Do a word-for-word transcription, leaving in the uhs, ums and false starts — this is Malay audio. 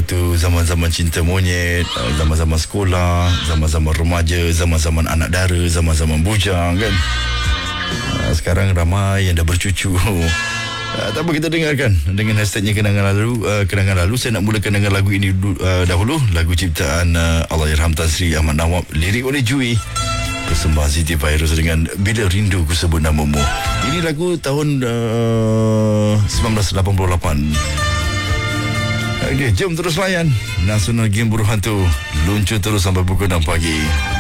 waktu zaman-zaman cinta monyet, zaman-zaman sekolah, zaman-zaman remaja, zaman-zaman anak dara, zaman-zaman bujang kan. Sekarang ramai yang dah bercucu. Uh, tak apa, kita dengarkan dengan hashtagnya kenangan lalu. uh, Kenangan lalu. Saya nak mulakan dengan lagu ini uh, dahulu. Lagu ciptaan uh, Allahyarham Tan Sri Ahmad Nawab, lirik oleh Jui, persembahan Siti Fairuz dengan Bila Rindu Ku Sebut Namamu. Ini lagu tahun uh, sembilan belas lapan puluh lapan. Okay, jom terus layan Nasional Game Buruh Hantu. Luncur terus sampai pukul enam pagi.